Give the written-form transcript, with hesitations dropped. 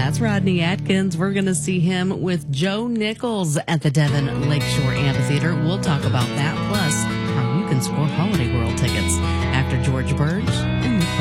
That's Rodney Atkins. We're going to see him with Joe Nichols at the Devon Lakeshore Amphitheater. We'll talk about that, plus how you can score Holiday World tickets after George Burge and